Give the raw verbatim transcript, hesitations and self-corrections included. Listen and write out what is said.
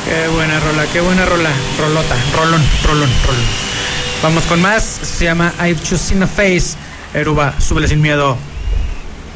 Qué buena rola, qué buena rola. Rolota, rolón, rolón, rolón. Vamos con más. Se llama I've Just Seen a Face. Eruba, súbele sin miedo.